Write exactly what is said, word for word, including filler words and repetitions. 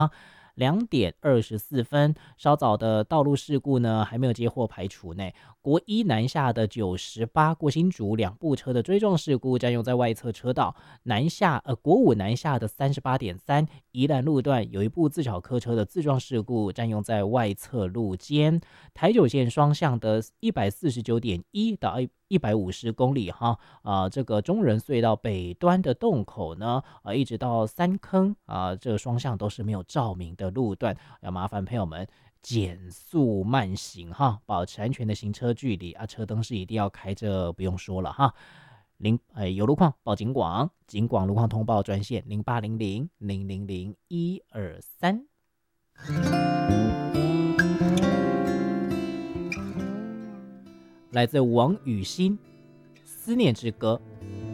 两点二十四分，稍早的道路事故呢还没有接获排除呢。国一南下的九十八过新竹两部车的追撞事故占用在外侧车道，南下呃国五南下的三十八点三，宜兰路段有一部自小客车的自撞事故占用在外侧路肩，台九线双向的一百四十九点一到一百五十公里哈，啊、呃，这个中人隧道北端的洞口呢，啊、呃，一直到三坑啊、呃，这个双向都是没有照明的路段，要麻烦朋友们减速慢行哈，保持安全的行车距离啊，车灯是一定要开着，不用说了哈。零哎，有路况报警广，警广路况通报专线零八零零零零零一二三。来自王雨欣《思念之歌》。